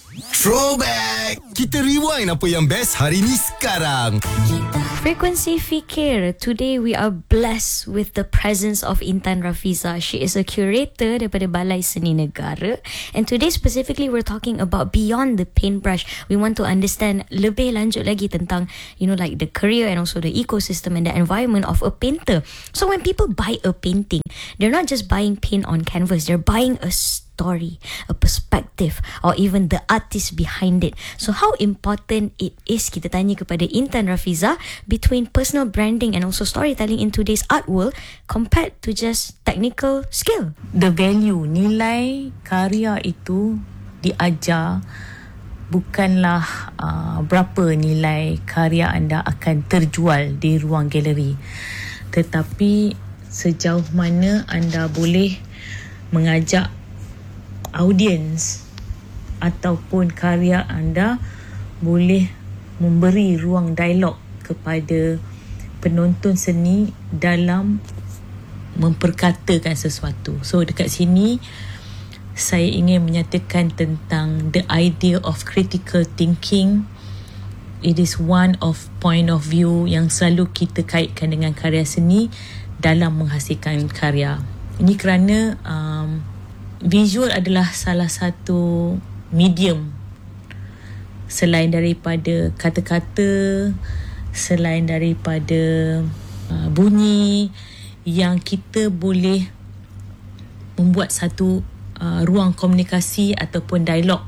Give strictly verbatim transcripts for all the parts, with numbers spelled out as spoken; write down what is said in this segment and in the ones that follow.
Throwback! Kita rewind apa yang best hari ni sekarang. Frekuensi Fikir. Today we are blessed with the presence of Intan Rafiza. She is a curator daripada Balai Seni Negara. And today specifically we're talking about beyond the paintbrush. We want to understand lebih lanjut lagi tentang, you know, like the career and also the ecosystem and the environment of a painter. So when people buy a painting, they're not just buying paint on canvas. They're buying a story, a perspective, or even the artist behind it. So how important it is, kita tanya kepada Intan Rafiza, between personal branding and also storytelling in today's art world compared to just technical skill. The value, nilai karya itu diajar bukanlah uh, berapa nilai karya anda akan terjual di ruang galeri, tetapi sejauh mana anda boleh mengajak audiens ataupun karya anda boleh memberi ruang dialog kepada penonton seni dalam memperkatakan sesuatu. So dekat sini saya ingin menyatakan tentang the idea of critical thinking. It is one of point of view yang selalu kita kaitkan dengan karya seni dalam menghasilkan karya. Ini kerana um, visual adalah salah satu medium selain daripada kata-kata, selain daripada uh, bunyi, yang kita boleh membuat satu uh, ruang komunikasi ataupun dialog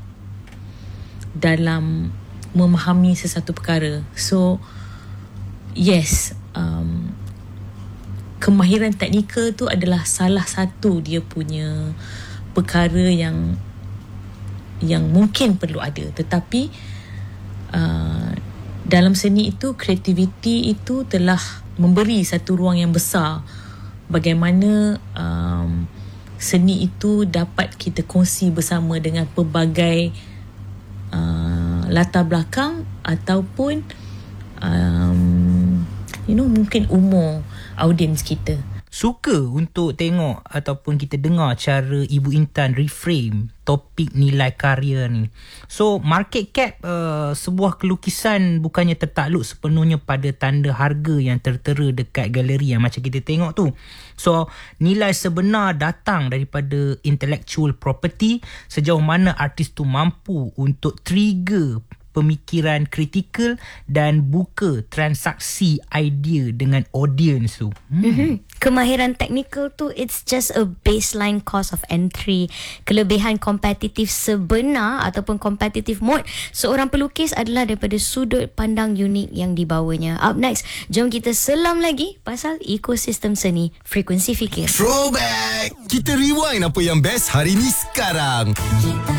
dalam memahami sesuatu perkara. So yes, um, kemahiran teknikal tu adalah salah satu dia punya perkara yang yang mungkin perlu ada, tetapi uh, dalam seni itu, kreativiti itu telah memberi satu ruang yang besar bagaimana um, seni itu dapat kita kongsi bersama dengan pelbagai uh, latar belakang ataupun um, you know, mungkin umur audiens kita. Suka untuk tengok ataupun kita dengar cara Ibu Intan reframe topik nilai karya ni. So market cap uh, sebuah kelukisan bukannya tertakluk sepenuhnya pada tanda harga yang tertera dekat galeri yang macam kita tengok tu. So nilai sebenar datang daripada intellectual property, sejauh mana artis tu mampu untuk trigger pemikiran kritikal dan buka transaksi idea dengan audience tu. Hmm. Mm-hmm. Kemahiran teknikal tu, it's just a baseline cost of entry. Kelebihan kompetitif sebenar ataupun kompetitif mode seorang pelukis adalah daripada sudut pandang unik yang dibawanya. Up next, jom kita selam lagi pasal ekosistem seni. Frekuensi Fikir. Throwback! Kita rewind apa yang best hari ni sekarang.